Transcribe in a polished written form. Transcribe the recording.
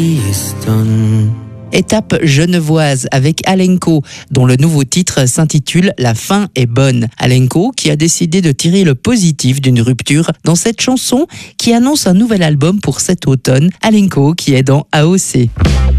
Étape genevoise avec Alenko, dont le nouveau titre s'intitule La fin est bonne. Alenko qui a décidé de tirer le positif d'une rupture dans cette chanson qui annonce un nouvel album pour cet automne. Alenko qui est dans AOC.